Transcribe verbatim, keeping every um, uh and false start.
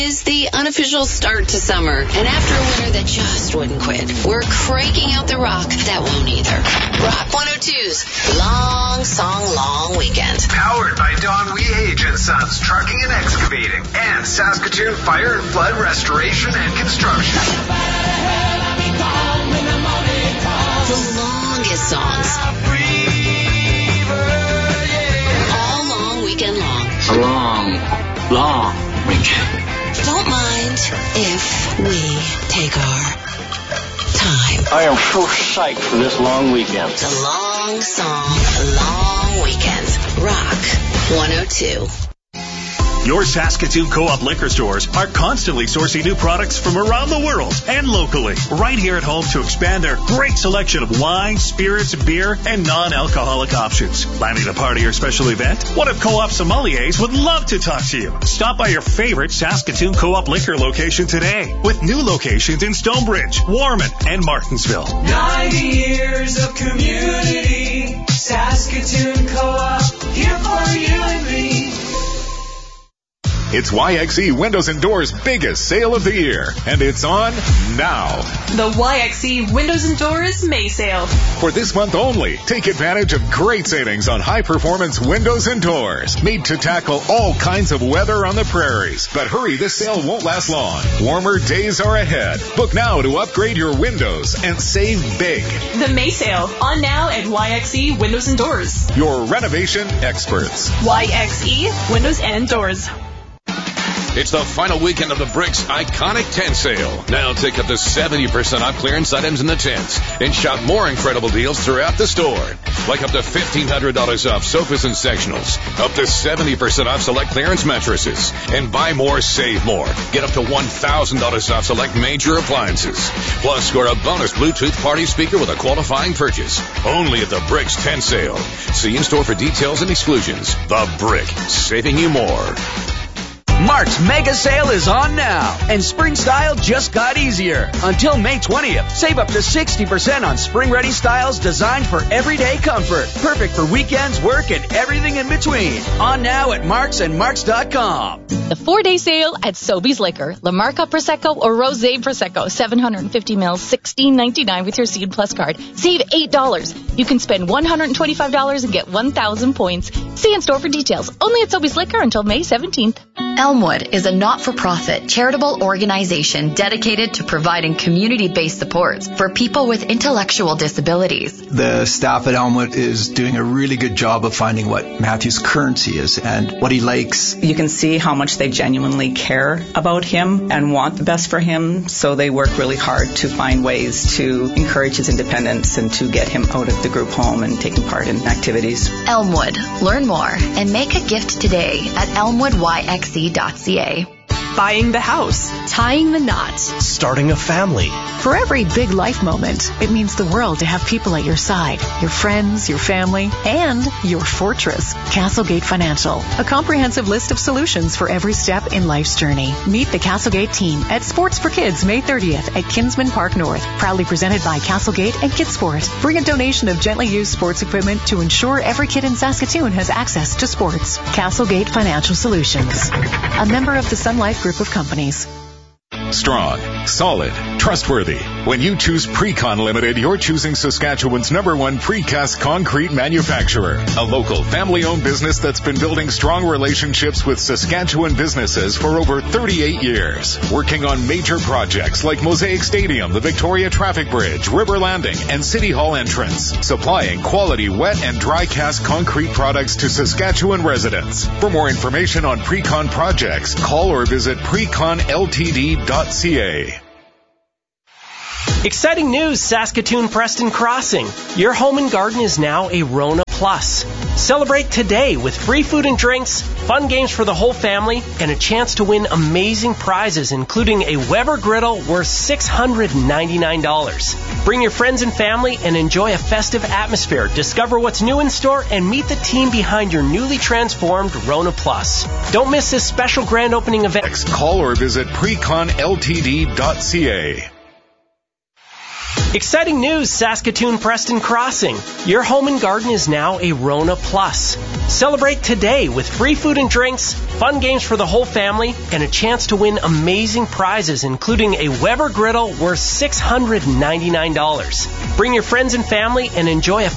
is the unofficial start to summer, and after a winter that just wouldn't quit, we're cranking out the rock that won't either. Rock one oh two's Long Song Long Weekend. Powered by Don Wehage and Sons Trucking and Excavating and Saskatoon Fire and Flood Restoration and Construction. The longest songs. All long weekend long. A long, long weekend. Don't mind if we take our time. I am so psyched for this long weekend. The Long Song Long Weekend. Rock one oh two. Your Saskatoon Co-op liquor stores are constantly sourcing new products from around the world and locally, right here at home to expand their great selection of wine, spirits, beer, and non-alcoholic options. Planning a party or special event? One of Co-op sommeliers would love to talk to you. Stop by your favorite Saskatoon Co-op liquor location today, with new locations in Stonebridge, Warman, and Martinsville. ninety years of community, Saskatoon Co-op, here for you and me. It's Y X E Windows and Doors' biggest sale of the year, and it's on now. The Y X E Windows and Doors May Sale. For this month only, take advantage of great savings on high-performance windows and doors, made to tackle all kinds of weather on the prairies. But hurry, this sale won't last long. Warmer days are ahead. Book now to upgrade your windows and save big. The May Sale, on now at Y X E Windows and Doors. Your renovation experts. Y X E Windows and Doors. It's the final weekend of the Bricks Iconic Tent Sale. Now take up to seventy percent off clearance items in the tents and shop more incredible deals throughout the store. Like up to fifteen hundred dollars off sofas and sectionals, up to seventy percent off select clearance mattresses, and buy more, save more. Get up to one thousand dollars off select major appliances. Plus, score a bonus Bluetooth party speaker with a qualifying purchase. Only at the Bricks Tent Sale. See in store for details and exclusions. The Brick, saving you more. Mark's Mega Sale is on now, and spring style just got easier. Until May twentieth, save up to sixty percent on spring-ready styles designed for everyday comfort. Perfect for weekends, work, and everything in between. On now at Marks and Marks dot com. The four-day sale at Sobeys Liquor. La Marca Prosecco or Rosé Prosecco, seven hundred fifty mils, sixteen ninety-nine with your Seed Plus card. Save eight dollars. You can spend one hundred twenty-five dollars and get one thousand points. See in store for details. Only at Sobeys Liquor until May seventeenth. Elmwood is a not-for-profit charitable organization dedicated to providing community-based supports for people with intellectual disabilities. The staff at Elmwood is doing a really good job of finding what Matthew's currency is and what he likes. You can see how much they genuinely care about him and want the best for him, so they work really hard to find ways to encourage his independence and to get him out of the group home and taking part in activities. Elmwood. Learn more and make a gift today at elmwood y x e dot c a. Buying the house. Tying the knots. Starting a family. For every big life moment, it means the world to have people at your side. Your friends, your family, and your fortress. Castlegate Financial. A comprehensive list of solutions for every step in life's journey. Meet the Castlegate team at Sports for Kids May thirtieth at Kinsman Park North. Proudly presented by Castlegate and Kidsport. Bring a donation of gently used sports equipment to ensure every kid in Saskatoon has access to sports. Castlegate Financial Solutions. A member of the Sun Life Group of companies. Strong, solid, trustworthy. When you choose Precon Limited, you're choosing Saskatchewan's number one precast concrete manufacturer. A local, family-owned business that's been building strong relationships with Saskatchewan businesses for over thirty-eight years. Working on major projects like Mosaic Stadium, the Victoria Traffic Bridge, River Landing, and City Hall entrance. Supplying quality wet and dry cast concrete products to Saskatchewan residents. For more information on Precon projects, call or visit precon l t d dot c a. Exciting news, Saskatoon Preston Crossing. Your home and garden is now a Rona Plus. Celebrate today with free food and drinks, fun games for the whole family, and a chance to win amazing prizes, including a Weber griddle worth six hundred ninety-nine dollars. Bring your friends and family and enjoy a festive atmosphere. Discover what's new in store and meet the team behind your newly transformed Rona Plus. Don't miss this special grand opening event. Call or visit precon l t d dot c a. Exciting news, Saskatoon Preston Crossing. Your home and garden is now a Rona Plus. Celebrate today with free food and drinks, fun games for the whole family, and a chance to win amazing prizes, including a Weber griddle worth six hundred ninety-nine dollars. Bring your friends and family and enjoy a